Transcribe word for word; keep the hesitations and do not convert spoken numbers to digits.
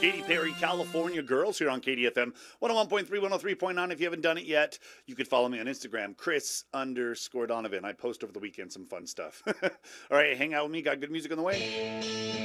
Katy Perry, California Girls here on K D F M one oh one point three, one oh three point nine. If you haven't done it yet, you could follow me on Instagram, Chris underscore Donovan. I post over the weekend some fun stuff. All right, hang out with me. Got good music on the way.